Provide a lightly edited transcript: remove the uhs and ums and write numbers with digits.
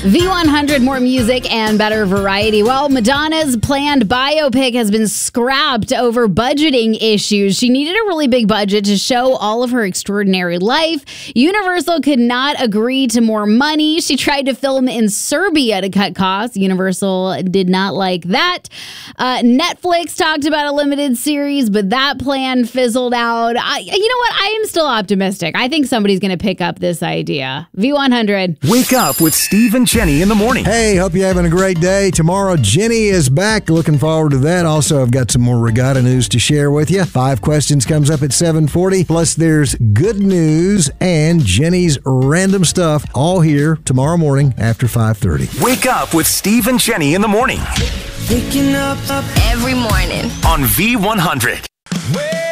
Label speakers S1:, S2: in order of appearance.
S1: V100, more music and better variety. Well, Madonna's planned biopic has been scrapped over budgeting issues. She needed a really big budget to show all of her extraordinary life. Universal could not agree to more money. She tried to film in Serbia to cut costs. Universal did not like that. Netflix talked about a limited series, but that plan fizzled out. You know what? I am still optimistic. I think somebody's going to pick up this idea. V100.
S2: Wake up with Steve and Jenny in the morning.
S3: Hey, hope you're having a great day. Tomorrow, Jenny is back. Looking forward to that. Also, I've got some more regatta news to share with you. 5 questions comes up at 7:40. Plus, there's good news and Jenny's random stuff. All here tomorrow morning after 5:30.
S2: Wake up with Steve and Jenny in the morning.
S4: Waking up every morning
S2: On V100.